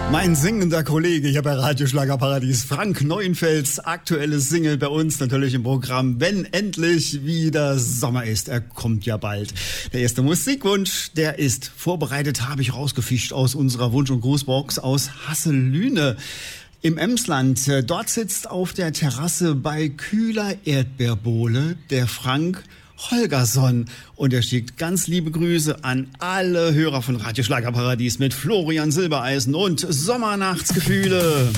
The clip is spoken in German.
Mein singender Kollege hier bei Radio Schlagerparadies, Frank Neuenfelds aktuelles Single bei uns natürlich im Programm, wenn endlich wieder Sommer ist. Er kommt ja bald. Der erste Musikwunsch, der ist vorbereitet, habe ich rausgefischt aus unserer Wunsch- und Grußbox aus Hasselüne im Emsland. Dort sitzt auf der Terrasse bei kühler Erdbeerbohle der Frank Holgersson und er schickt ganz liebe Grüße an alle Hörer von Radio Schlagerparadies mit Florian Silbereisen und Sommernachtsgefühle.